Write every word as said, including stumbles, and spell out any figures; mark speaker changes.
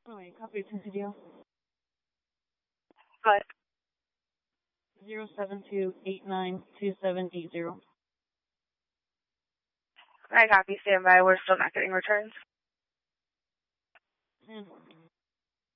Speaker 1: Oh, wait, copy to studio.
Speaker 2: What?
Speaker 1: Zero seven two eight nine two seven eight zero.
Speaker 2: I copy, stand by. We're still not getting returns.
Speaker 1: And